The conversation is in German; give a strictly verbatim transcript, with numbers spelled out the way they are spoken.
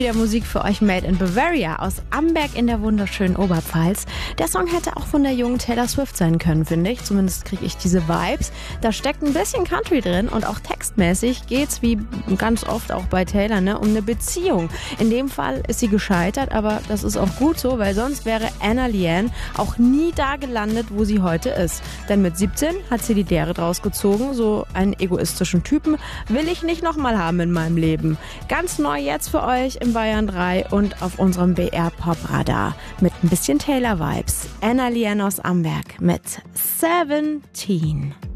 Wieder Musik für euch, Made in Bavaria aus Amberg in der wunderschönen Oberpfalz. Der Song hätte auch von der jungen Taylor Swift sein können, finde ich. Zumindest kriege ich diese Vibes. Da steckt ein bisschen Country drin und auch textmäßig geht's wie ganz oft auch bei Taylor, ne, um eine Beziehung. In dem Fall ist sie gescheitert, aber das ist auch gut so, weil sonst wäre Anna Leanne auch nie da gelandet, wo sie heute ist. Denn mit siebzehn hat sie die Lehre draus gezogen, so einen egoistischen Typen will ich nicht nochmal haben in meinem Leben. Ganz neu jetzt für euch im Bayern drei und auf unserem B R Pop Radar mit ein bisschen Taylor Vibes. Anna Leanne aus Amberg mit seventeen.